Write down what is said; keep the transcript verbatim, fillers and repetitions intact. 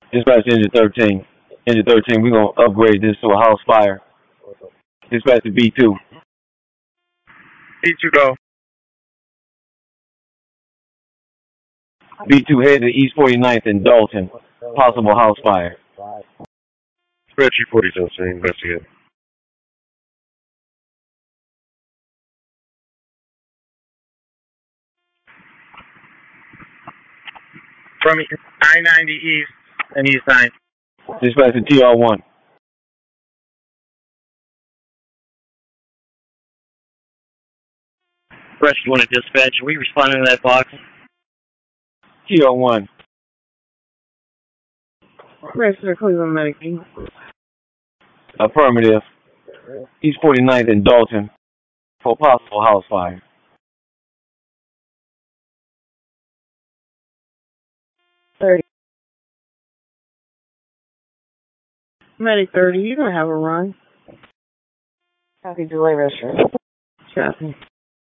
Dispatch engine thirteen. Engine thirteen, we're going to upgrade this to a house fire. Dispatch to B two. B two go. B two head to East forty-ninth and Dalton. Possible house fire. Spreadsheet forty-two, so investigate. From I ninety East and East nine. Dispatch to T R one. Rescue one at dispatch. Are we responding to that box? T R one. Rescue Cleveland Medical. Affirmative. East forty-ninth and Dalton for possible house fire. thirty. Medic thirty, you're going to have a run. Copy delay restroom. Copy.